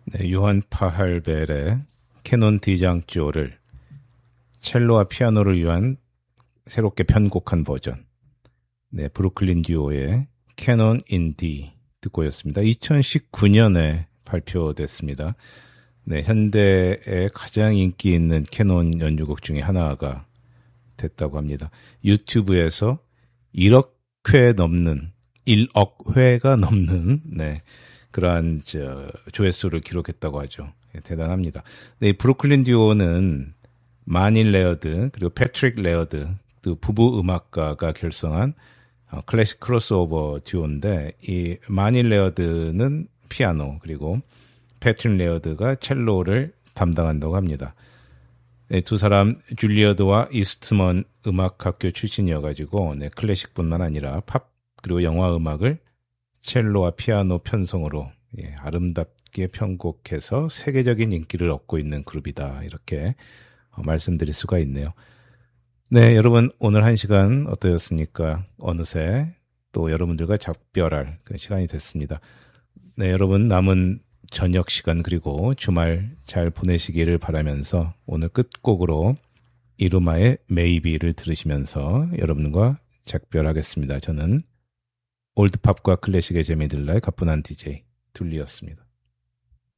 네, 요한 파할벨의 캐논 디장조를 첼로와 피아노를 위한 새롭게 편곡한 버전. 네, 브루클린 듀오의 캐논 인 D 듣고 오셨습니다. 2019년에 발표됐습니다. 네, 현대의 가장 인기 있는 캐논 연주곡 중에 하나가 됐다고 합니다. 유튜브에서 1억 회가 넘는 네, 그러한 조회수를 기록했다고 하죠. 네, 대단합니다. 네, 브루클린 듀오는 마닐 레어드 그리고 패트릭 레어드 두 부부 음악가가 결성한 클래식 크로스오버 듀오인데 이 마닐 레어드는 피아노 그리고 패트릭 레어드가 첼로를 담당한다고 합니다. 네, 두 사람 줄리어드와 이스트먼 음악학교 출신이어가지고 네, 클래식뿐만 아니라 팝 그리고 영화 음악을 첼로와 피아노 편성으로 아름답게 편곡해서 세계적인 인기를 얻고 있는 그룹이다. 이렇게 말씀드릴 수가 있네요. 네, 여러분 오늘 1시간 어떠셨습니까? 어느새 또 여러분들과 작별할 그 시간이 됐습니다. 네, 여러분 남은 저녁 시간 그리고 주말 잘 보내시기를 바라면서 오늘 끝곡으로 이루마의 메이비를 들으시면서 여러분과 작별하겠습니다. 저는 올드팝과 클래식의 재미들라의 가뿐한 DJ 둘리였습니다.